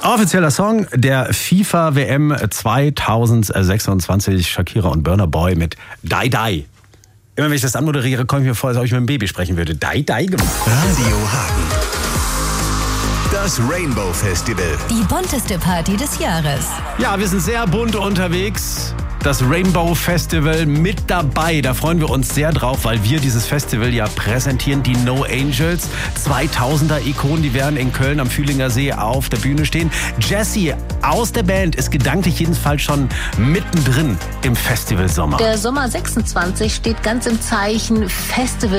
Offizieller Song der FIFA WM 2026, Shakira und Burna Boy mit Die Die. Immer wenn ich das anmoderiere, komme ich mir vor, als ob ich mit einem Baby sprechen würde. Die Die gemacht. Radio Hagen. Das Rainbow Festival. Die bunteste Party des Jahres. Ja, wir sind sehr bunt unterwegs. Das Rainbow Festival mit dabei. Da freuen wir uns sehr drauf, weil wir dieses Festival ja präsentieren. Die No Angels, 2000er-Ikonen, die werden in Köln am Fühlinger See auf der Bühne stehen. Jessie aus der Band ist gedanklich jedenfalls schon mittendrin im Festivalsommer. Der Sommer 26 steht ganz im Zeichen Festival.